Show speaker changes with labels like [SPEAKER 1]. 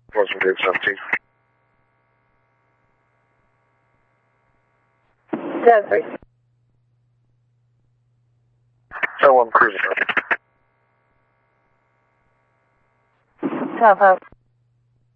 [SPEAKER 1] Wasn't 817.
[SPEAKER 2] Desiree.
[SPEAKER 1] Oh, I'm cruising.
[SPEAKER 2] Tough house.